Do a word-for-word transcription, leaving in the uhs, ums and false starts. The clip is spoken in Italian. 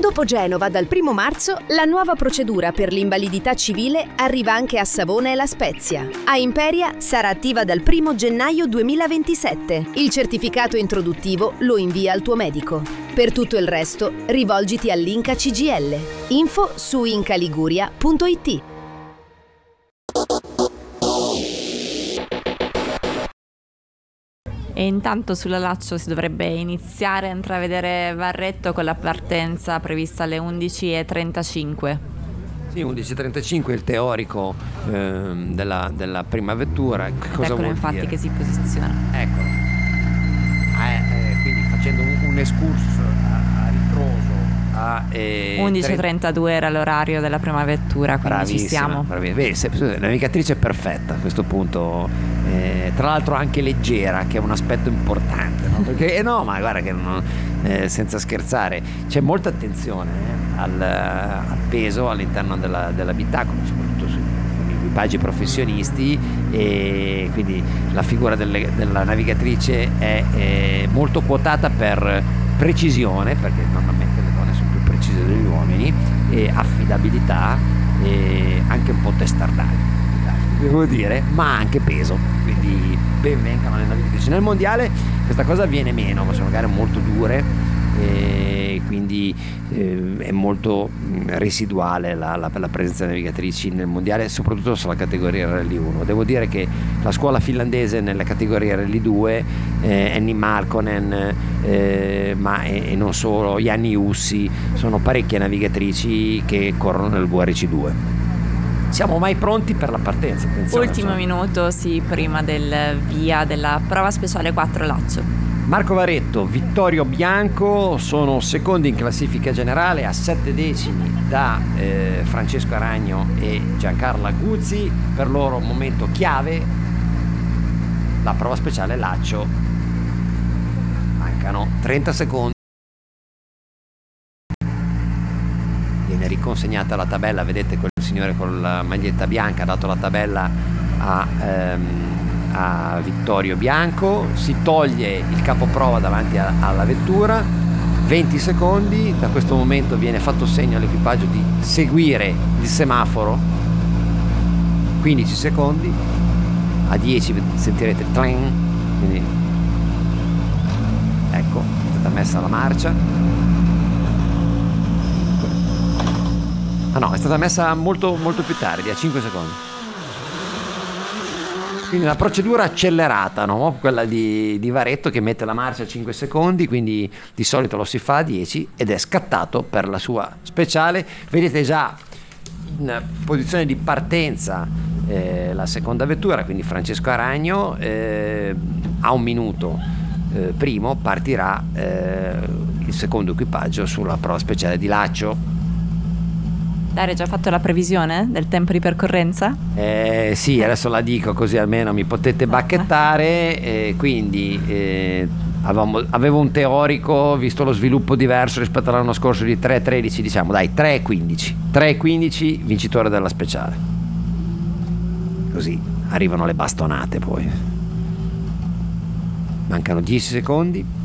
Dopo Genova, dal primo marzo, la nuova procedura per l'invalidità civile arriva anche a Savona e La Spezia. A Imperia sarà attiva dal primo gennaio duemilaventisette. Il certificato introduttivo lo invia al tuo medico. Per tutto il resto, rivolgiti all'Inca C G L. Info su incaliguria punto it. E intanto sulla Laccio si dovrebbe iniziare a intravedere Varretto con la partenza prevista alle undici e trentacinque. Sì, undici e trentacinque è il teorico ehm, della, della prima vettura. Cosa Eccolo vuol infatti dire? che si posiziona. Eccolo. Eh, eh, quindi facendo un, un excursus a, a ritroso a eh, undici e trentadue era l'orario della prima vettura, quindi bravissima, ci siamo. Bravissima. Vedi, se, la navigatrice è perfetta a questo punto, eh, tra l'altro anche leggera, che è un aspetto importante, no? Perché eh no, ma guarda che non, eh, senza scherzare, c'è molta attenzione eh, al, al peso all'interno della, dell'abitacolo, soprattutto sui equipaggi professionisti, e quindi la figura delle, della navigatrice è, è molto quotata per precisione, perché normalmente le donne sono più precise degli uomini, e affidabilità e anche un po' testardaggine, devo dire, ma anche peso, quindi ben vengano le navigatrici. Nel mondiale questa cosa viene meno, ma sono gare molto dure e quindi eh, è molto mh, residuale la, la, la presenza di navigatrici nel mondiale, soprattutto sulla categoria Rally uno. Devo dire che la scuola finlandese nella categoria Rally due, eh, Annie Malkonen, eh, ma e, e non solo, Janni Ussi, sono parecchie navigatrici che corrono nel V R C due. Siamo mai pronti per la partenza? Attenzione, Ultimo insomma. minuto, sì, prima del via della prova speciale quattro Laccio. Marco Varretto, Vittorio Bianco sono secondi in classifica generale a sette decimi da eh, Francesco Aragno e Giancarlo Guzzi. Per loro un momento chiave, la prova speciale Laccio. Mancano trenta secondi. Viene riconsegnata la tabella, vedete quel signore con la maglietta bianca ha dato la tabella a... Ehm, a Vittorio Bianco, si toglie il capoprova davanti a, alla vettura, venti secondi, da questo momento viene fatto segno all'equipaggio di seguire il semaforo, quindici secondi, a dieci sentirete tling, quindi ecco, è stata messa la marcia. Ah no, è stata messa molto, molto più tardi, a cinque secondi. Quindi una procedura accelerata, no? Quella di, di Varretto, che mette la marcia a cinque secondi, quindi di solito lo si fa a dieci, ed è scattato per la sua speciale. Vedete già in posizione di partenza eh, la seconda vettura, quindi Francesco Aragno, eh, a un minuto eh, primo partirà eh, il secondo equipaggio sulla prova speciale di Laccio. Dare già fatto la previsione del tempo di percorrenza? Eh, sì, adesso la dico così almeno mi potete bacchettare. Eh, quindi eh, avevamo, avevo un teorico, visto lo sviluppo diverso rispetto all'anno scorso, di tre tredici, diciamo dai tre quindici, tre quindici vincitore della speciale. Così arrivano le bastonate poi. Mancano dieci secondi.